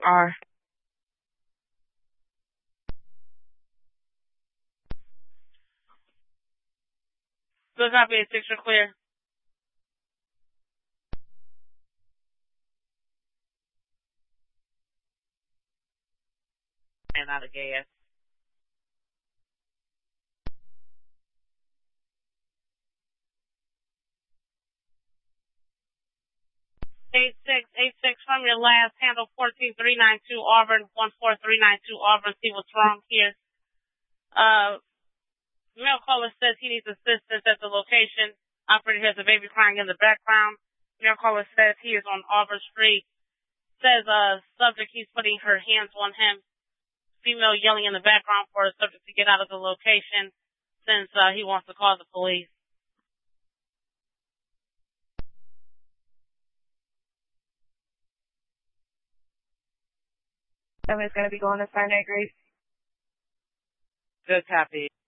R. Good copy, 6, you're clear. And out of gas. 8686 from your last handle 14392 Auburn, 14392 Auburn. See what's wrong here. Male caller says he needs assistance at the location. Operator has a baby crying in the background. Male caller says he is on Auburn Street. Says subject he's putting her hands on him. Female yelling in the background for a subject to get out of the location since he wants to call the police. Somebody's going to be going to Sarnay Grace. Good copy.